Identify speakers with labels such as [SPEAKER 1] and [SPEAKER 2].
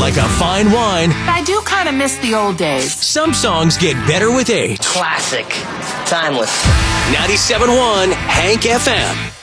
[SPEAKER 1] like a fine wine,
[SPEAKER 2] I do kind of miss the old days.
[SPEAKER 1] some songs get better with age.
[SPEAKER 3] Classic. Timeless.
[SPEAKER 1] 97.1 Hank FM.